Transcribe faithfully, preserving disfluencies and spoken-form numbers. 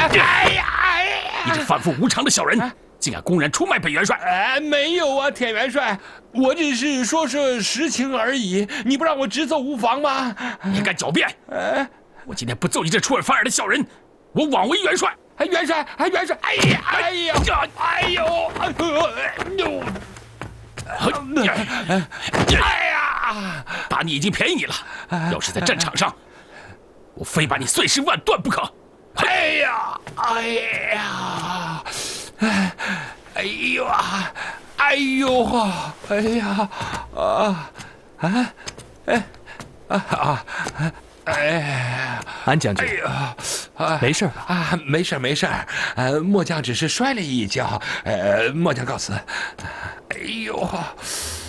哎呀哎呀！ 你这反复无常的小人，竟敢公然出卖本元帅！ 哎，没有啊，田元帅，我只是说说实情而已，你不让我直奏无妨吗？ 你敢狡辩！ 哎， 我今天不揍你这出尔反尔的小人，我枉为元帅！ 哎，元帅，哎，元帅，哎呀，哎呀，哎呦，哎呦，哎呀！ 打你已经便宜你了，要是在战场上，我非把你碎尸万段不可！ 哎呀，哎呀，哎，哎呦啊，哎呦啊，哎呀，啊，啊，哎，啊啊，哎， 安将军， 哎呀，啊， 没事吧？ 啊，没事没事，呃，末将只是摔了一跤，呃，末将告辞。哎呦。